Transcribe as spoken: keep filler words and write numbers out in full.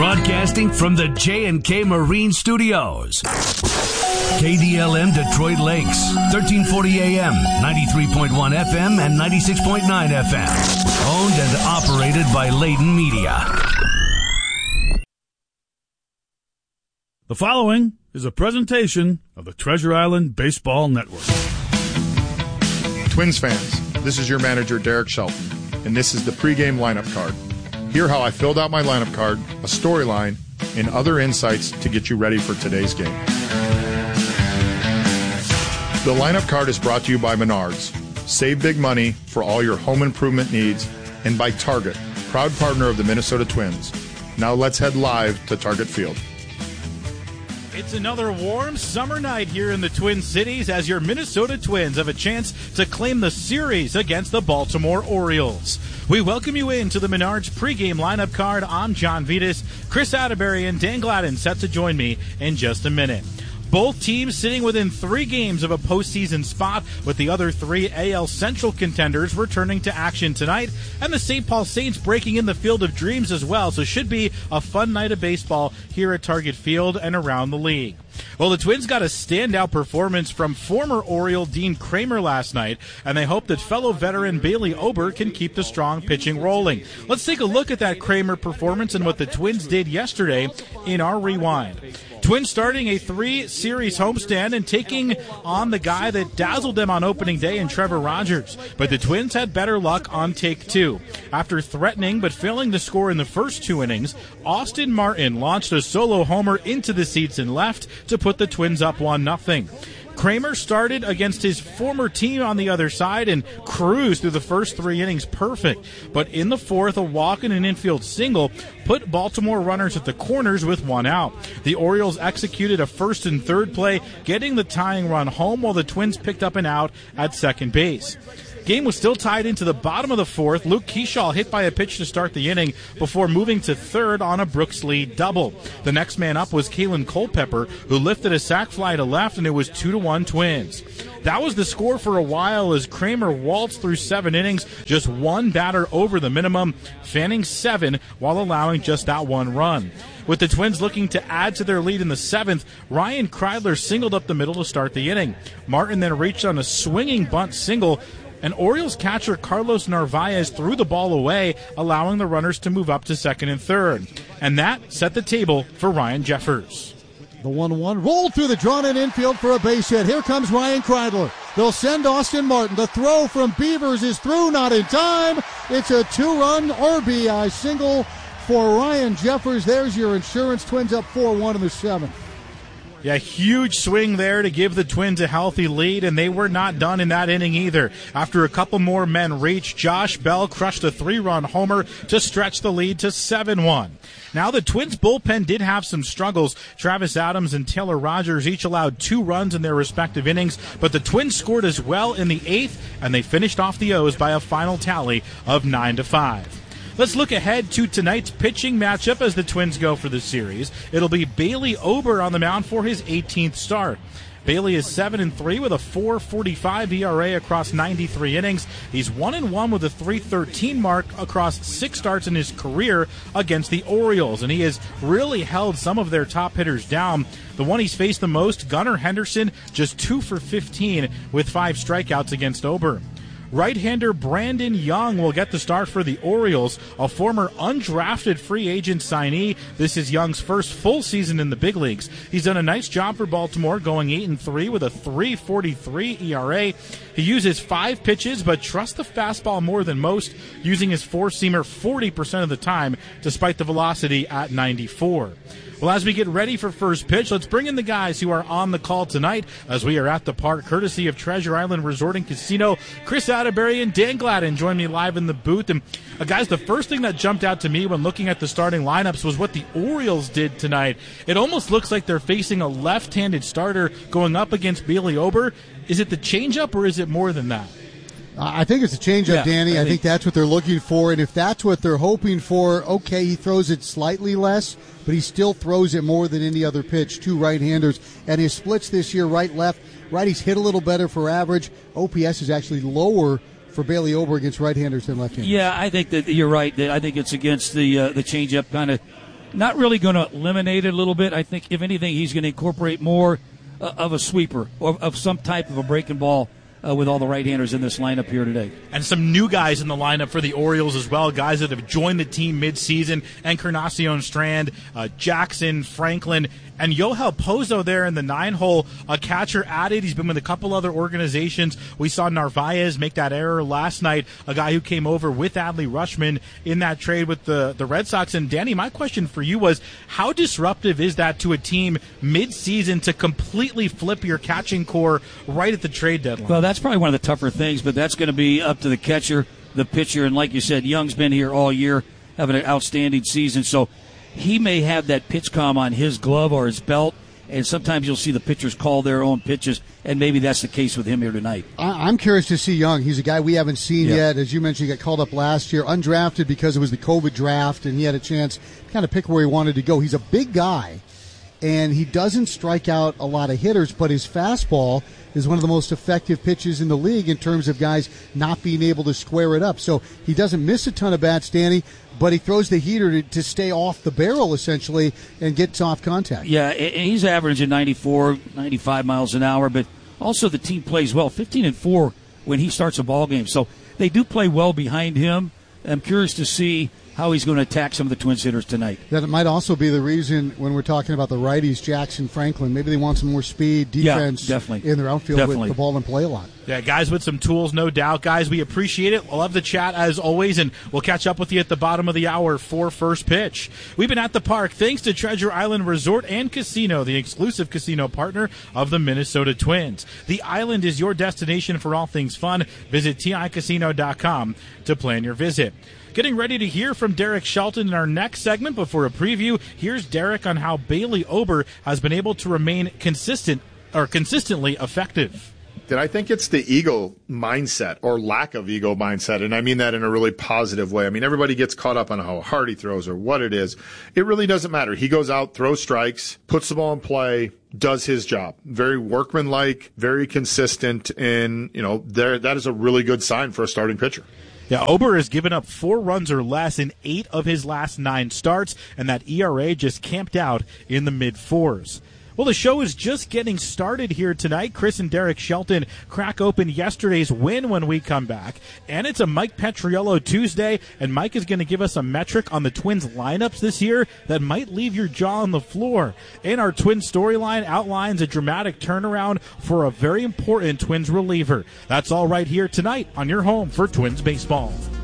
Broadcasting from the J and K Marine Studios. K D L M Detroit Lakes, thirteen forty A M, ninety-three point one F M, and ninety-six point nine F M. Owned and operated by Layton Media. The following is a presentation of the Treasure Island Baseball Network. Twins fans, this is your manager, Derek Shelton, and this is the pregame lineup card. Hear how I filled out my lineup card, a storyline, and other insights to get you ready for today's game. The lineup card is brought to you by Menards. Save big money for all your home improvement needs, and by Target, proud partner of the Minnesota Twins. Now let's head live to Target Field. It's another warm summer night here in the Twin Cities as your Minnesota Twins have a chance to claim the series against the Baltimore Orioles. We welcome you into the Menards pregame lineup card. I'm John Vitas. Chris Atterbury and Dan Gladden set to join me in just a minute. Both teams sitting within three games of a postseason spot, with the other three A L Central contenders returning to action tonight, and the Saint Paul Saints breaking in the Field of Dreams as well, so should be a fun night of baseball here at Target Field and around the league. Well, the Twins got a standout performance from former Oriole Dean Kramer last night, and they hope that fellow veteran Bailey Ober can keep the strong pitching rolling. Let's take a look at that Kramer performance and what the Twins did yesterday in our Rewind. Twins starting a three-series homestand and taking on the guy that dazzled them on opening day in Trevor Rogers. But the Twins had better luck on take two. After threatening but failing to score in the first two innings, Austin Martin launched a solo homer into the seats and left to put the Twins up one nothing. Kramer started against his former team on the other side and cruised through the first three innings perfect. But in the fourth, a walk and an infield single put Baltimore runners at the corners with one out. The Orioles executed a first and third play, getting the tying run home while the Twins picked up an out at second base. Game was still tied into the bottom of the fourth. Luke Kershaw hit by a pitch to start the inning before moving to third on a Brooks Lee double. The next man up was Kalen Culpepper, who lifted a sac fly to left, and it was two to one Twins. That was the score for a while as Kramer waltzed through seven innings, just one batter over the minimum, fanning seven while allowing just that one run. With the Twins looking to add to their lead in the seventh, Ryan Kreidler singled up the middle to start the inning. Martin then reached on a swinging bunt single, and Orioles catcher Carlos Narvaez threw the ball away, allowing the runners to move up to second and third. And that set the table for Ryan Jeffers. The one one rolled through the drawn-in infield for a base hit. Here comes Ryan Kreidler. They'll send Austin Martin. The throw from Beavers is through, not in time. It's a two-run R B I single for Ryan Jeffers. There's your insurance. Twins up four one in the seventh. Yeah, huge swing there to give the Twins a healthy lead, and they were not done in that inning either. After a couple more men reached, Josh Bell crushed a three-run homer to stretch the lead to seven one. Now, the Twins' bullpen did have some struggles. Travis Adams and Taylor Rogers each allowed two runs in their respective innings, but the Twins scored as well in the eighth, and they finished off the O's by a final tally of nine to five. Let's look ahead to tonight's pitching matchup as the Twins go for the series. It'll be Bailey Ober on the mound for his eighteenth start. Bailey is seven and three with a four forty-five E R A across ninety-three innings. He's one and one with a three thirteen mark across six starts in his career against the Orioles, and he has really held some of their top hitters down. The one he's faced the most, Gunnar Henderson, just two for fifteen with five strikeouts against Ober. Right-hander Brandon Young will get the start for the Orioles, a former undrafted free agent signee. This is Young's first full season in the big leagues. He's done a nice job for Baltimore, going eight and three with a three forty-three E R A. He uses five pitches, but trusts the fastball more than most, using his four-seamer forty percent of the time, despite the velocity at ninety-four. Well, as we get ready for first pitch, let's bring in the guys who are on the call tonight as we are at the park, courtesy of Treasure Island Resort and Casino. Chris Atterbury and Dan Gladden join me live in the booth. And uh, guys, the first thing that jumped out to me when looking at the starting lineups was what the Orioles did tonight. It almost looks like they're facing a left-handed starter going up against Bailey Ober. Is it the changeup or is it more than that? I think it's a changeup, yeah, Danny. I, I think, think that's what they're looking for. And if that's what they're hoping for, okay, he throws it slightly less, but he still throws it more than any other pitch to right-handers. And his splits this year, right-left, righties hit a little better for average. O P S is actually lower for Bailey Ober against right-handers than left-handers. Yeah, I think that you're right. I think it's against the uh, the changeup kind of not really going to eliminate it a little bit. I think, if anything, he's going to incorporate more uh, of a sweeper or of some type of a breaking ball uh, with all the right-handers in this lineup here today. And some new guys in the lineup for the Orioles as well, guys that have joined the team mid-season, Encarnacion Strand, uh, Jackson, Franklin, and Yohel Pozo there in the nine-hole, a catcher added. He's been with a couple other organizations. We saw Narvaez make that error last night, a guy who came over with Adley Rutschman in that trade with the, the Red Sox. And, Danny, my question for you was, how disruptive is that to a team mid-season to completely flip your catching core right at the trade deadline? Well, that's probably one of the tougher things, but that's going to be up to the catcher, the pitcher, and like you said, Young's been here all year, having an outstanding season, so he may have that pitch comm on his glove or his belt, and sometimes you'll see the pitchers call their own pitches, and maybe that's the case with him here tonight. I'm curious to see Young. He's a guy we haven't seen yeah. yet. As you mentioned, he got called up last year, undrafted because it was the COVID draft, and he had a chance to kind of pick where he wanted to go. He's a big guy, and he doesn't strike out a lot of hitters, but his fastball is one of the most effective pitches in the league in terms of guys not being able to square it up. So he doesn't miss a ton of bats, Danny, but he throws the heater to, to stay off the barrel, essentially, and get soft contact. Yeah, and he's averaging ninety-four, ninety-five miles an hour, but also the team plays well, fifteen and four when he starts a ball game. So they do play well behind him. I'm curious to see how he's going to attack some of the Twins hitters tonight. That might also be the reason when we're talking about the righties, Jackson, Franklin, maybe they want some more speed, defense yeah, definitely. in their outfield definitely. with the ball and play a lot. Yeah, guys with some tools, no doubt. Guys, we appreciate it. Love the chat as always, and we'll catch up with you at the bottom of the hour for First Pitch. We've been at the park thanks to Treasure Island Resort and Casino, the exclusive casino partner of the Minnesota Twins. The island is your destination for all things fun. Visit T I casino dot com to plan your visit. Getting ready to hear from Derek Shelton in our next segment. Before a preview, here's Derek on how Bailey Ober has been able to remain consistent or consistently effective. That I think it's the ego mindset or lack of ego mindset, and I mean that in a really positive way. I mean, everybody gets caught up on how hard he throws or what it is. It really doesn't matter. He goes out, throws strikes, puts the ball in play, does his job. Very workmanlike, very consistent, and, you know, there that is a really good sign for a starting pitcher. Yeah, Ober has given up four runs or less in eight of his last nine starts, and that E R A just camped out in the mid-fours. Well, the show is just getting started here tonight. Chris and Derek Shelton crack open yesterday's win when we come back. And it's a Mike Petriello Tuesday, and Mike is going to give us a metric on the Twins lineups this year that might leave your jaw on the floor. And our Twins storyline outlines a dramatic turnaround for a very important Twins reliever. That's all right here tonight on your home for Twins baseball.